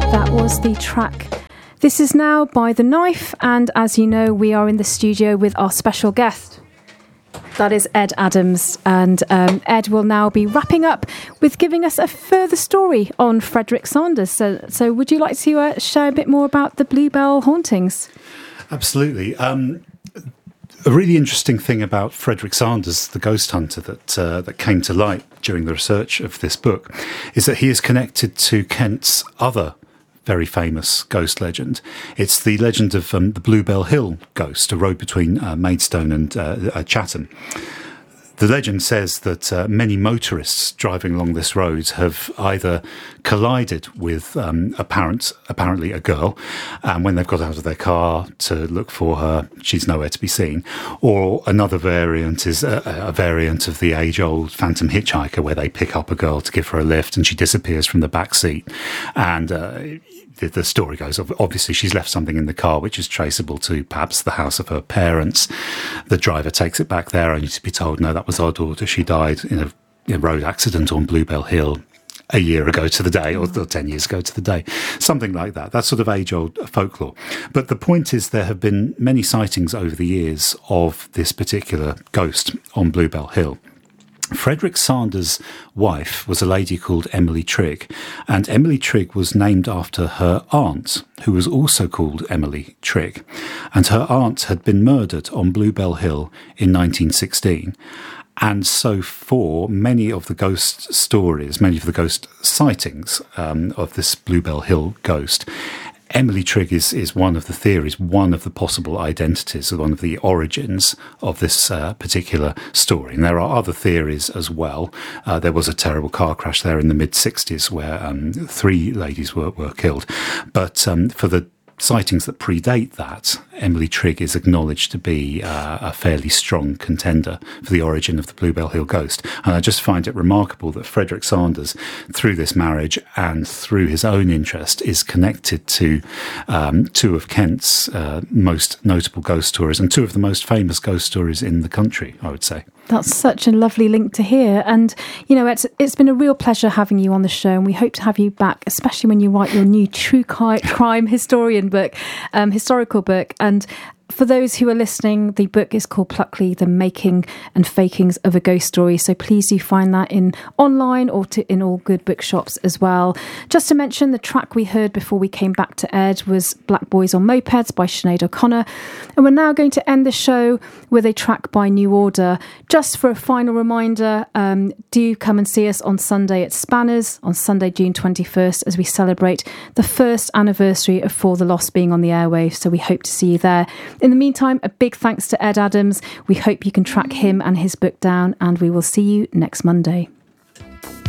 That was the track This Is Now by The Knife, and as you know, we are in the studio with our special guest. That is Ed Adams, and Ed will now be wrapping up with giving us a further story on Frederick Sanders. So would you like to share a bit more about the Bluebell hauntings? Absolutely. A really interesting thing about Frederick Sanders, the ghost hunter that came to light during the research of this book, is that he is connected to Kent's other very famous ghost legend. It's the legend of the Bluebell Hill ghost, a road between Maidstone and Chatham. The legend says that many motorists driving along this road have either collided with apparently a girl, and when they've got out of their car to look for her, she's nowhere to be seen. Or another variant is a variant of the age-old phantom hitchhiker, where they pick up a girl to give her a lift and she disappears from the back seat. And the story goes, obviously she's left something in the car which is traceable to perhaps the house of her parents. The driver takes it back there only to be told, no, that was our daughter. She died in a road accident on Bluebell Hill a year ago to the day, or 10 years ago to the day. Something like that. That's sort of age-old folklore. But the point is, there have been many sightings over the years of this particular ghost on Bluebell Hill. Frederick Sanders' wife was a lady called Emily Trigg, and Emily Trigg was named after her aunt, who was also called Emily Trigg. And her aunt had been murdered on Bluebell Hill in 1916. And so for many of the ghost stories, many of the ghost sightings of this Bluebell Hill ghost, Emily Trigg is one of the theories, one of the possible identities, one of the origins of this particular story. And there are other theories as well. There was a terrible car crash there in the mid-60s where 3 ladies were killed. But for the sightings that predate that, Emily Trigg is acknowledged to be a fairly strong contender for the origin of the Bluebell Hill ghost. And I just find it remarkable that Frederick Sanders, through this marriage and through his own interest, is connected to 2 of Kent's most notable ghost stories and 2 of the most famous ghost stories in the country, I would say. That's such a lovely link to hear. And, you know, it's been a real pleasure having you on the show, and we hope to have you back, especially when you write your new true crime historical book. And for those who are listening, the book is called Pluckley, The Making and Fakings of a Ghost Story. So please do find that online or in all good bookshops as well. Just to mention, the track we heard before we came back to Ed was Black Boys on Mopeds by Sinead O'Connor. And we're now going to end the show with a track by New Order. Just for a final reminder, do come and see us on Sunday at Spanners on Sunday, June 21st, as we celebrate the first anniversary of For the Lost being on the airwaves. So we hope to see you there. In the meantime, a big thanks to Ed Adams. We hope you can track him and his book down, and we will see you next Monday.